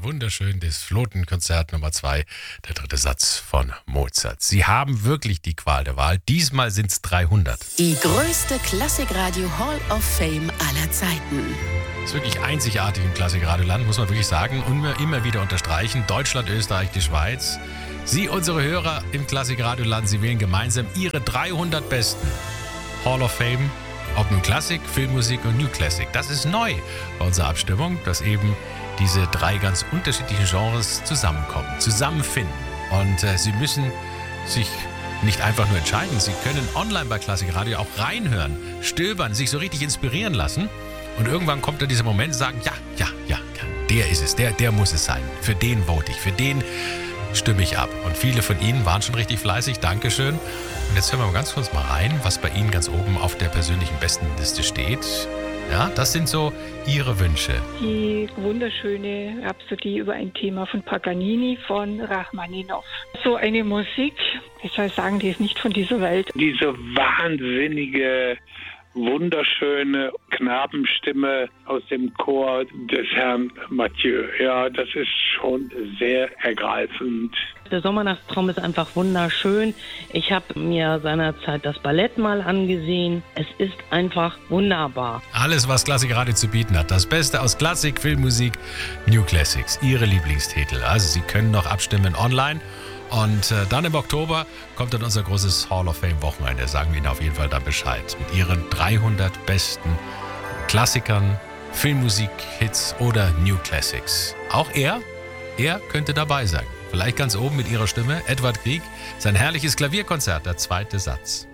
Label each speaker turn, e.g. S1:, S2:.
S1: wunderschön das Flotenkonzert Nummer 2, der dritte Satz von Mozart. Sie haben wirklich die Qual der Wahl. Diesmal sind es 300.
S2: Die größte Klassikradio Hall of Fame aller Zeiten.
S1: Das ist wirklich einzigartig im Klassikradioland, muss man wirklich sagen. Und immer wieder unterstreichen. Deutschland, Österreich, die Schweiz. Sie, unsere Hörer im Klassikradioland, Sie wählen gemeinsam Ihre 300 besten Hall of Fame. Ob nun Klassik, Filmmusik und New Classic. Das ist neu bei unserer Abstimmung, dass eben diese drei ganz unterschiedlichen Genres zusammenkommen, zusammenfinden. Und Sie müssen sich nicht einfach nur entscheiden. Sie können online bei Klassikradio auch reinhören, stöbern, sich so richtig inspirieren lassen. Und irgendwann kommt dann dieser Moment, sagen, ja, der ist es, der muss es sein. Für den vote ich, für den stimme ich ab. Und viele von Ihnen waren schon richtig fleißig. Dankeschön. Und jetzt hören wir mal ganz kurz mal rein, was bei Ihnen ganz oben auf der persönlichen Bestenliste steht. Ja, das sind so Ihre Wünsche.
S3: Die wunderschöne Rhapsodie über ein Thema von Paganini von Rachmaninow. So eine Musik, ich soll sagen, die ist nicht von dieser Welt.
S4: Diese wahnsinnige, wunderschöne Knabenstimme aus dem Chor des Herrn Mathieu. Ja, das ist schon sehr ergreifend.
S5: Der Sommernachtstraum ist einfach wunderschön. Ich habe mir seinerzeit das Ballett mal angesehen. Es ist einfach wunderbar.
S1: Alles, was Klassikradio zu bieten hat. Das Beste aus Klassik, Filmmusik, New Classics. Ihre Lieblingstitel. Also Sie können noch abstimmen online. Und dann im Oktober kommt dann unser großes Hall of Fame Wochenende. Sagen wir Ihnen auf jeden Fall dann Bescheid. Mit Ihren 300 besten Klassikern, Filmmusik-Hits oder New Classics. Auch er könnte dabei sein. Vielleicht ganz oben mit Ihrer Stimme. Edward Grieg, sein herrliches Klavierkonzert, der zweite Satz.